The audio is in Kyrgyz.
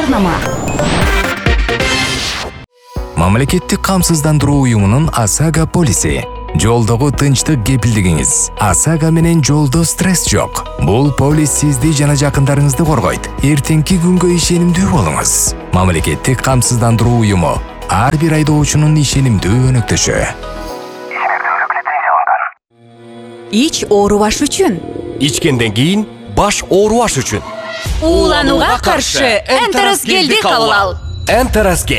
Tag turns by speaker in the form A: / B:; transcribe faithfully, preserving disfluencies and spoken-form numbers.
A: жарнама.
B: Мамлекеттик камсыздандыруу уюмунун ОСАГО полиси. Жолдогу тынчтык кепилдигиңиз. ОСАГО менен жолдо стресс жок. Бул полис сизди жана жакындарыңызды коргойт. Эртеңки күнгө ишенимдүү болуңуз. Мамлекеттик камсыздандыруу уюму. Ар бир айдоочунун ишенимдүү өнөктөшү.
A: Ич оорубаш үчүн.
C: Ичкенден кийин баш оорубаш үчүн.
A: Ууланууга каршы Энтерос гелди кабыл ал.
C: Энтерос гель.